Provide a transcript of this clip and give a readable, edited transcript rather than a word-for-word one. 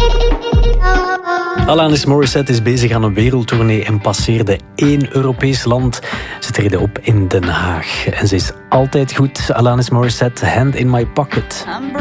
Alanis Morissette is bezig aan een wereldtournee en passeerde 1 Europees land. Ze treden op in Den Haag. En ze is altijd goed, Alanis Morissette, Hand in My Pocket.